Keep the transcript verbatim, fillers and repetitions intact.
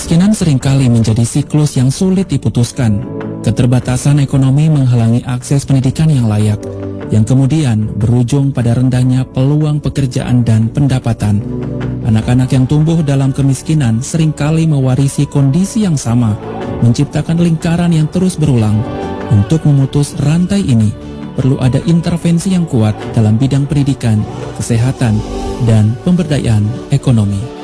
Kemiskinan seringkali menjadi siklus yang sulit diputuskan. Keterbatasan ekonomi menghalangi akses pendidikan yang layak, yang kemudian berujung pada rendahnya peluang pekerjaan dan pendapatan. Anak-anak yang tumbuh dalam kemiskinan seringkali mewarisi kondisi yang sama, menciptakan lingkaran yang terus berulang. Untuk memutus rantai ini, perlu ada intervensi yang kuat dalam bidang pendidikan, kesehatan, dan pemberdayaan ekonomi.